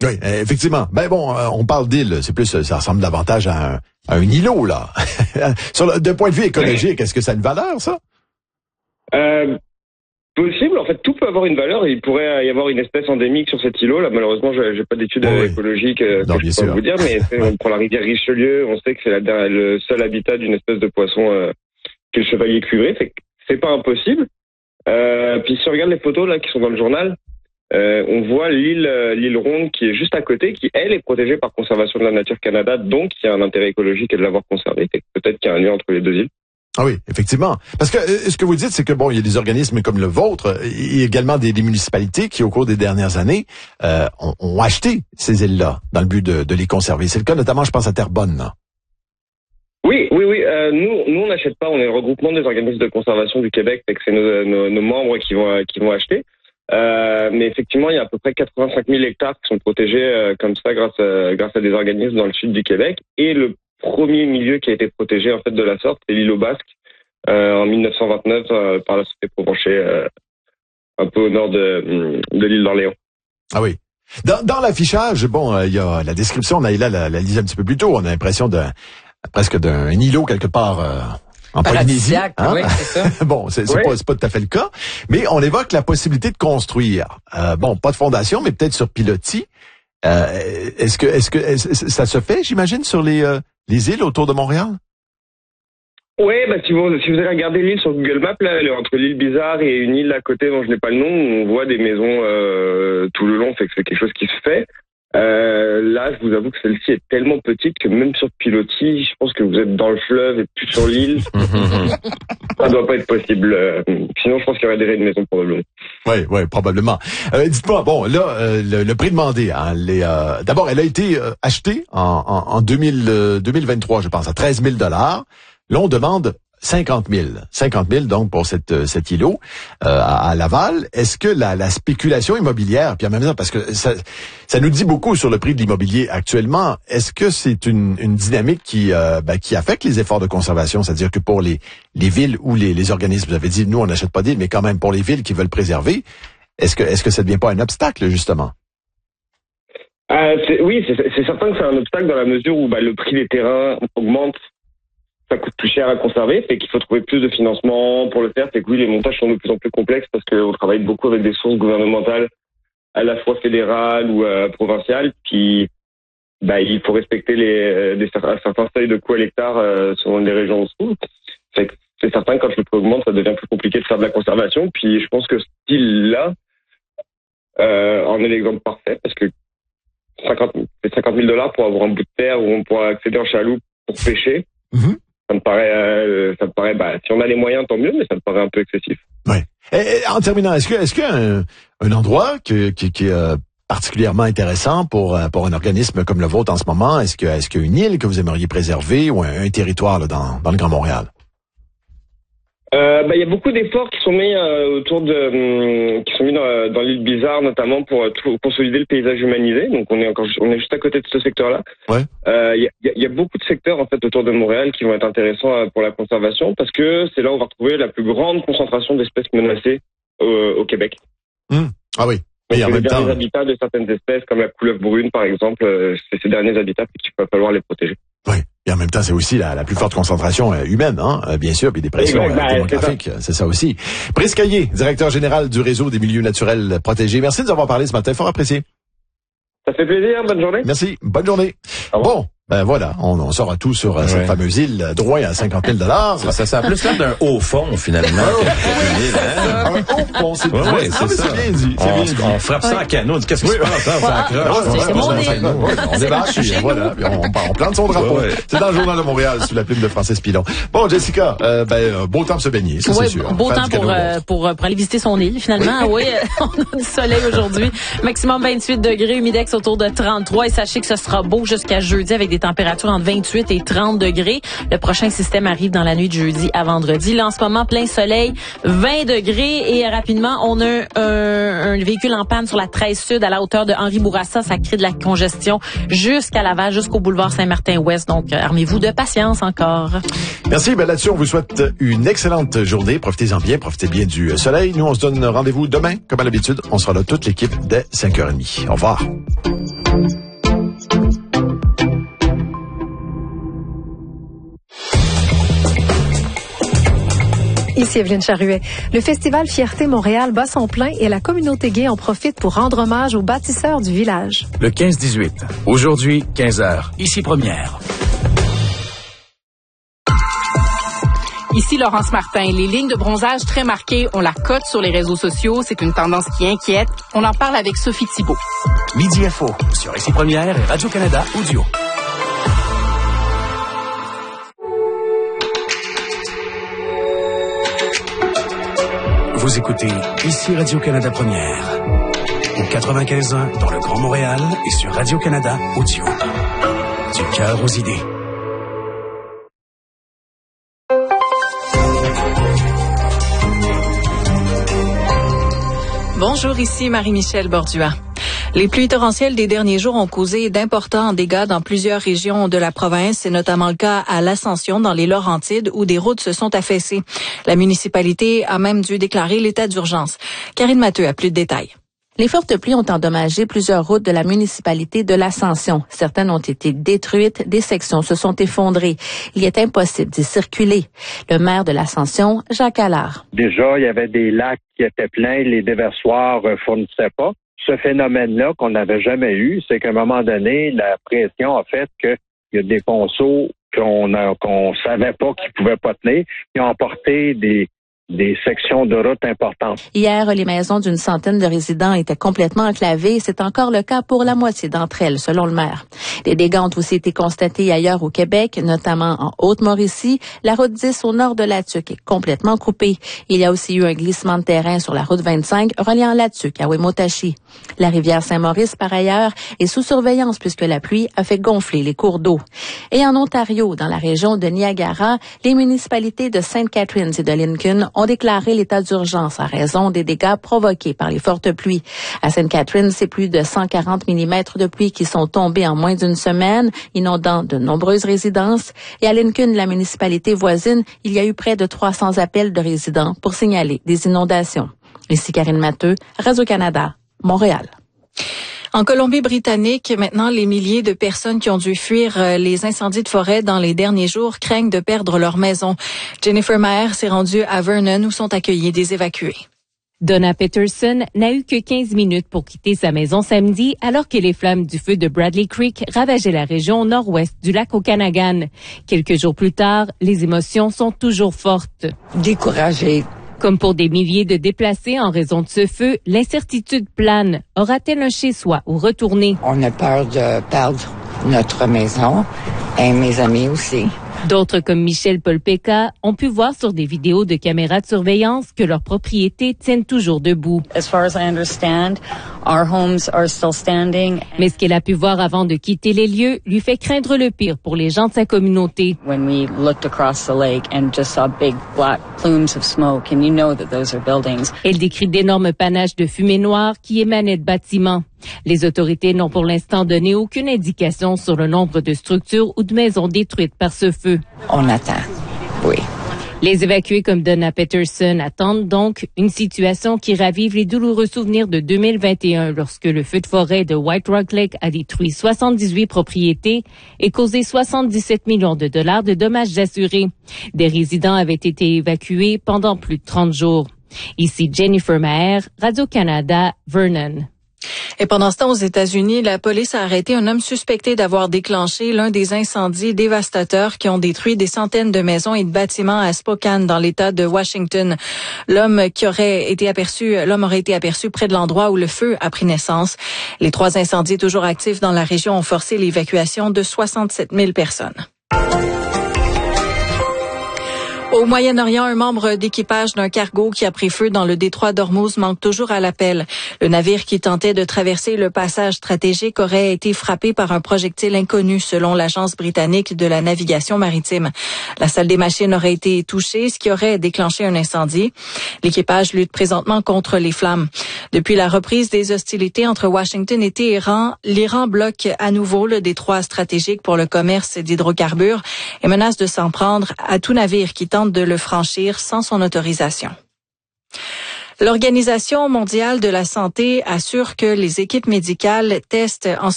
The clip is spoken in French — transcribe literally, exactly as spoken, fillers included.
Oui, effectivement. Ben bon, on parle d'île, c'est plus, ça ressemble davantage à un, à un îlot, là. Sur le, d'un point de vue écologique, est-ce que ça a une valeur, ça? Euh, possible. En fait, tout peut avoir une valeur. Il pourrait y avoir une espèce endémique sur cet îlot. Là, malheureusement, j'ai, j'ai pas d'études oui. écologiques euh, non, que je peux vous dire, mais on prend la rivière Richelieu. On sait que c'est la, le seul habitat d'une espèce de poisson euh, qui est le chevalier cuivré. Fait que c'est pas impossible. Euh, puis si on regarde les photos là qui sont dans le journal, euh, on voit l'île, euh, l'île Ronde qui est juste à côté, qui elle est protégée par Conservation de la Nature Canada, donc il y a un intérêt écologique de l'avoir conservée. Fait que peut-être qu'il y a un lien entre les deux îles. Ah oui, effectivement. Parce que euh, ce que vous dites, c'est que bon, il y a des organismes comme le vôtre, et également des, des municipalités qui, au cours des dernières années, euh, ont, ont acheté ces îles-là dans le but de, de les conserver. C'est le cas notamment, je pense, à Terrebonne, là. Oui, oui, oui. Euh, nous, nous, on n'achète pas. On est le regroupement des organismes de conservation du Québec, fait que c'est nos, nos, nos membres qui vont, qui vont acheter. Euh, mais effectivement, il y a à peu près quatre-vingt-cinq mille hectares qui sont protégés euh, comme ça grâce à, grâce à des organismes dans le sud du Québec. Et le premier milieu qui a été protégé en fait de la sorte, c'est l'île aux Basques euh, en dix-neuf cent vingt-neuf euh, par la société Provencher, euh, un peu au nord de, de l'île d'Orléans. Ah oui. Dans, dans l'affichage, bon, il euh, y a la description, on a là la, la lisait un petit peu plus tôt. On a l'impression d'un presque d'un îlot quelque part. Euh, En Polynésie, hein? Oui, c'est ça. Bon, c'est, c'est, oui. pas, c'est pas tout à fait le cas, mais on évoque la possibilité de construire. Euh, bon, pas de fondation, mais peut-être sur pilotis. Euh, est-ce que, est-ce que est-ce, ça se fait, j'imagine, sur les euh, les îles autour de Montréal? Oui, bah si vous si vous allez regarder l'île sur Google Maps, là, entre l'île Bizarre et une île à côté dont je n'ai pas le nom, on voit des maisons euh, tout le long, fait que c'est quelque chose qui se fait. Euh, là, je vous avoue que celle-ci est tellement petite que même sur pilotis, je pense que vous êtes dans le fleuve et plus sur l'île. Ça doit pas être possible. Euh, sinon, je pense qu'il y aurait déjà une maison probablement. Oui, oui, probablement. Euh, dites-moi, bon, là, euh, le, le prix demandé, hein, les, euh, d'abord, elle a été euh, achetée en, en, en deux mille, euh, deux mille vingt-trois, je pense, à treize mille dollars. Là, on demande cinquante mille. cinquante mille, donc, pour cette, cet îlot euh, à, à Laval. Est-ce que la, la spéculation immobilière, puis en même temps, parce que ça, ça nous dit beaucoup sur le prix de l'immobilier actuellement, est-ce que c'est une, une dynamique qui, euh, ben, qui affecte les efforts de conservation? C'est-à-dire que pour les, les villes ou les, les organismes, vous avez dit, nous, on n'achète pas d'îles, mais quand même pour les villes qui veulent préserver, est-ce que, est-ce que ça ne devient pas un obstacle, justement? Euh, c'est, oui, c'est, c'est certain que c'est un obstacle dans la mesure où bah, le prix des terrains augmente. Ça coûte plus cher à conserver, fait qu'il faut trouver plus de financement pour le faire. C'est que oui, les montages sont de plus en plus complexes parce qu'on travaille beaucoup avec des sources gouvernementales, à la fois fédérales ou euh, provinciales. Puis, bah, il faut respecter les des, certains seuils de coûts à l'hectare euh, selon les régions où on se trouve. Fait que c'est certain que quand le prix augmente, ça devient plus compliqué de faire de la conservation. Puis, je pense que ce style-là euh, en est l'exemple parfait parce que cinquante mille dollars pour avoir un bout de terre où on pourra accéder en chaloupe pour pêcher. Mm-hmm. Ça me paraît, euh, ça me paraît, bah, si on a les moyens, tant mieux, mais ça me paraît un peu excessif. Oui. Et, et, en terminant, est-ce que, est-ce qu'il y a un, un endroit qui, qui, qui est euh, particulièrement intéressant pour, pour un organisme comme le vôtre en ce moment? Est-ce que, est-ce qu'il y a une île que vous aimeriez préserver ou un, un territoire là, dans, dans le Grand Montréal? Euh, bah, il y a beaucoup d'efforts qui sont mis euh, autour de, hum, qui sont mis dans, dans l'île Bizarre, notamment pour euh, tout, consolider le paysage humanisé. Donc on est encore, on est juste à côté de ce secteur-là. Ouais. Euh, il y a, y a beaucoup de secteurs en fait autour de Montréal qui vont être intéressants euh, pour la conservation parce que c'est là où on va retrouver la plus grande concentration d'espèces menacées euh, au Québec. Mmh. Ah oui. Donc, et en les même derniers temps, habitats de certaines espèces comme la couleuvre brune par exemple, euh, c'est ces derniers habitats qu'il va falloir les protéger. Oui. Et en même temps, c'est aussi la, la plus forte concentration euh, humaine, hein, euh, bien sûr, puis des pressions euh, bah, démographiques, c'est ça. c'est ça aussi. Brice Caillé, directeur général du Réseau des milieux naturels protégés. Merci de nous avoir parlé ce matin, fort apprécié. Ça fait plaisir, bonne journée. Merci, bonne journée. Bon, ben voilà, on, on saura tout sur euh, ouais. cette fameuse île Drouin à cinquante mille dollars. Ça, ça, ça a plus l'air d'un haut fond, finalement. Un haut fond, c'est, ouais, ouais, ouais, c'est, c'est ça. bien dit. C'est on, bien dit. on frappe ça à canot. Qu'est-ce qui se passe? Hein? Ça accroche. C'est mon île. On débarque, puis voilà, puis on, on plante son drapeau. Ouais, ouais. C'est dans le Journal de Montréal, sous la plume de Francis Pilon. Bon, Jessica, euh, ben, beau temps pour se baigner, ça ouais, c'est sûr. Beau temps pour, euh, pour, pour aller visiter son île, finalement. Oui, on a du soleil aujourd'hui. Maximum vingt-huit degrés, humidex autour de trente-trois. Et sachez que ce sera beau jusqu'à jeudi avec des températures entre vingt-huit et trente degrés. Le prochain système arrive dans la nuit de jeudi à vendredi. Là, en ce moment, plein soleil, vingt degrés. Et rapidement, on a un, un véhicule en panne sur la treize Sud à la hauteur de Henri Bourassa. Ça crée de la congestion jusqu'à Laval, jusqu'au boulevard Saint-Martin-Ouest. Donc, armez-vous de patience encore. Merci. Ben là-dessus, on vous souhaite une excellente journée. Profitez-en bien. Profitez bien du soleil. Nous, on se donne rendez-vous demain. Comme à l'habitude, on sera là toute l'équipe dès cinq heures trente. Au revoir. Ici Evelyne Charruet. Le festival Fierté Montréal bat son plein et la communauté gay en profite pour rendre hommage aux bâtisseurs du village. Le quinze dix-huit. Aujourd'hui, quinze heures. Ici Première. Ici Laurence Martin. Les lignes de bronzage très marquées, on la cote sur les réseaux sociaux. C'est une tendance qui inquiète. On en parle avec Sophie Thibault. Midi Info sur Ici Première et Radio-Canada Audio. Vous écoutez Ici Radio-Canada Première. Au quatre-vingt-quinze ans dans le Grand Montréal et sur Radio-Canada Audio. Du cœur aux idées. Bonjour, ici Marie-Michel Bordua. Les pluies torrentielles des derniers jours ont causé d'importants dégâts dans plusieurs régions de la province. C'est notamment le cas à l'Ascension, dans les Laurentides, où des routes se sont affaissées. La municipalité a même dû déclarer l'état d'urgence. Karine Matteux a plus de détails. Les fortes pluies ont endommagé plusieurs routes de la municipalité de l'Ascension. Certaines ont été détruites, des sections se sont effondrées. Il est impossible d'y circuler. Le maire de l'Ascension, Jacques Allard. Déjà, il y avait des lacs qui étaient pleins, les déversoirs ne fournissaient pas. Ce phénomène-là qu'on n'avait jamais eu, c'est qu'à un moment donné, la pression a fait qu'il y a des ponceaux qu'on a, qu'on savait pas qu'ils pouvaient pas tenir, qui ont emporté des des sections de route importantes. Hier, les maisons d'une centaine de résidents étaient complètement enclavées. C'est encore le cas pour la moitié d'entre elles, selon le maire. Les dégâts ont aussi été constatés ailleurs au Québec, notamment en Haute-Mauricie. La route dix au nord de Latuc est complètement coupée. Il y a aussi eu un glissement de terrain sur la route vingt-cinq reliant Latuc à Wemotachi. La rivière Saint-Maurice, par ailleurs, est sous surveillance puisque la pluie a fait gonfler les cours d'eau. Et en Ontario, dans la région de Niagara, les municipalités de Saint Catharines et de Lincoln ont déclaré l'état d'urgence à raison des dégâts provoqués par les fortes pluies. À Sainte Catherine, c'est plus de cent quarante millimètres de pluie qui sont tombés en moins d'une semaine, inondant de nombreuses résidences. Et à Lincoln, la municipalité voisine, il y a eu près de trois cents appels de résidents pour signaler des inondations. Ici Karine Matteux, Radio-Canada, Montréal. En Colombie-Britannique, maintenant, les milliers de personnes qui ont dû fuir les incendies de forêt dans les derniers jours craignent de perdre leur maison. Jennifer Maher s'est rendue à Vernon où sont accueillis des évacués. Donna Peterson n'a eu que quinze minutes pour quitter sa maison samedi alors que les flammes du feu de Bradley Creek ravageaient la région nord-ouest du lac Okanagan. Quelques jours plus tard, les émotions sont toujours fortes. Découragée. Comme pour des milliers de déplacés en raison de ce feu, l'incertitude plane. Aura-t-elle un chez-soi ou retourner? On a peur de perdre notre maison et mes amis aussi. D'autres, comme Michel Polpeca, ont pu voir sur des vidéos de caméras de surveillance que leurs propriétés tiennent toujours debout. As far as I understand, our homes are still standing. Mais ce qu'elle a pu voir avant de quitter les lieux lui fait craindre le pire pour les gens de sa communauté. When we looked across the lake and just saw big black plumes of smoke, and you know that those are buildings. Elle décrit d'énormes panaches de fumée noire qui émanaient de bâtiments. Les autorités n'ont pour l'instant donné aucune indication sur le nombre de structures ou de maisons détruites par ce feu. On attend, oui. Les évacués comme Donna Peterson attendent donc une situation qui ravive les douloureux souvenirs de deux mille vingt et un lorsque le feu de forêt de White Rock Lake a détruit soixante-dix-huit propriétés et causé soixante-dix-sept millions de dollars de dommages assurés. Des résidents avaient été évacués pendant plus de trente jours. Ici Jennifer Maher, Radio-Canada, Vernon. Et pendant ce temps, aux États-Unis, la police a arrêté un homme suspecté d'avoir déclenché l'un des incendies dévastateurs qui ont détruit des centaines de maisons et de bâtiments à Spokane, dans l'État de Washington. L'homme qui aurait été aperçu, l'homme aurait été aperçu près de l'endroit où le feu a pris naissance. Les trois incendies toujours actifs dans la région ont forcé l'évacuation de soixante-sept mille personnes. Au Moyen-Orient, un membre d'équipage d'un cargo qui a pris feu dans le détroit d'Ormuz manque toujours à l'appel. Le navire qui tentait de traverser le passage stratégique aurait été frappé par un projectile inconnu, selon l'Agence britannique de la navigation maritime. La salle des machines aurait été touchée, ce qui aurait déclenché un incendie. L'équipage lutte présentement contre les flammes. Depuis la reprise des hostilités entre Washington et Téhéran, l'Iran bloque à nouveau le détroit stratégique pour le commerce d'hydrocarbures et menace de s'en prendre à tout navire qui tente de le franchir sans son autorisation. L'Organisation mondiale de la santé assure que les équipes médicales testent en